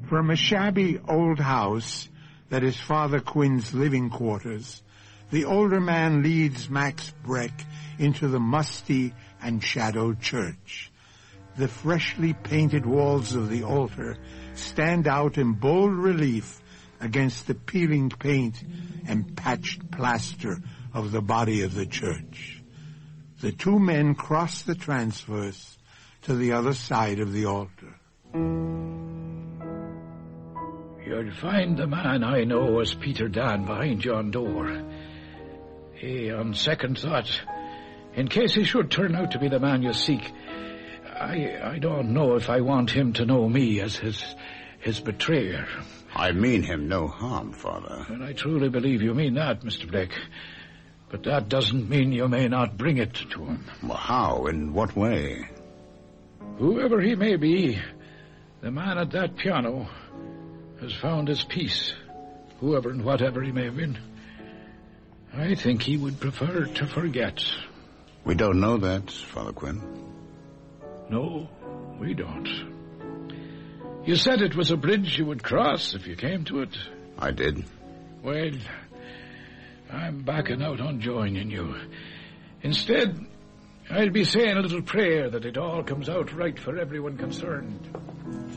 From a shabby old house that is Father Quinn's living quarters, the older man leads Max Breck into the musty and shadowed church. The freshly painted walls of the altar stand out in bold relief against the peeling paint and patched plaster of the body of the church. The two men cross the transverse to the other side of the altar. You'll find the man I know as Peter Dan behind yon door. On second thought, in case he should turn out to be the man you seek, I don't know if I want him to know me as his betrayer. I mean him no harm, Father. And I truly believe you mean that, Mr. Blake. But that doesn't mean you may not bring it to him. Well, how? In what way? Whoever he may be, the man at that piano has found his peace, whoever and whatever he may have been. I think he would prefer to forget. We don't know that, Father Quinn. No, we don't. You said it was a bridge you would cross if you came to it. I did. Well, I'm backing out on joining you. Instead, I'll be saying a little prayer that it all comes out right for everyone concerned.